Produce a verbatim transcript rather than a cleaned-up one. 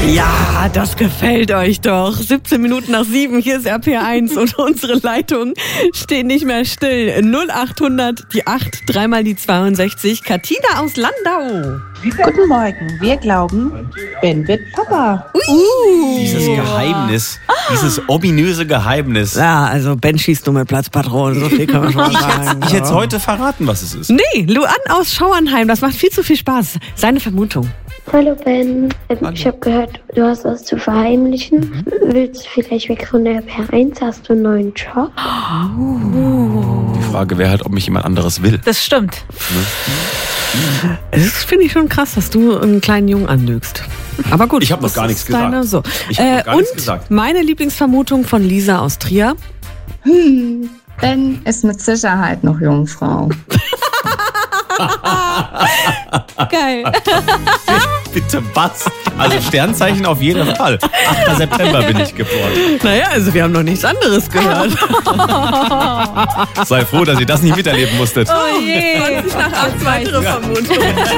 Ja, das gefällt euch doch. siebzehn Minuten nach sieben, hier ist R P R eins und unsere Leitungen stehen nicht mehr still. null achthundert, die acht, dreimal die zweiundsechzig. Katina aus Landau. Guten Morgen, wir glauben, Ben wird Papa. Uh. Dieses Geheimnis, dieses ominöse Geheimnis. Ja, also Ben schießt nur mit Platzpatronen, so viel können wir schon mal sagen. Ich hätte heute verraten, was es ist. Nee, Luan aus Schauernheim, das macht viel zu viel Spaß. Seine Vermutung. Hallo Ben, ähm, ich habe gehört, du hast was zu verheimlichen. Mhm. Willst du vielleicht weg von der R P R eins? Hast du einen neuen Job? Oh. Die Frage wäre halt, ob mich jemand anderes will. Das stimmt. Das finde ich schon krass, dass du einen kleinen Jungen anlügst. Aber gut. Ich habe noch gar nichts gesagt. Deine, so. Ich habe äh, noch gar und nichts gesagt. Meine Lieblingsvermutung von Lisa aus Trier. Hm, Ben ist mit Sicherheit noch Jungfrau. Geil. Bitte was? Also Sternzeichen auf jeden Fall. achter September bin ich geboren. Naja, also wir haben noch nichts anderes gehört. Sei froh, dass ihr das nicht miterleben musstet. Oh je. zwanzig nach acht weitere Vermutungen.